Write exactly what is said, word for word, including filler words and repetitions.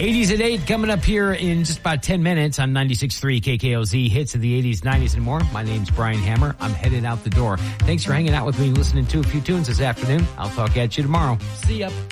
eighties at eight coming up here in just about ten minutes on ninety-six point three K K O Z. Hits of the eighties, nineties, and more. My name's Brian Hammer. I'm headed out the door. Thanks for hanging out with me, listening to a few tunes this afternoon. I'll talk at you tomorrow. See ya.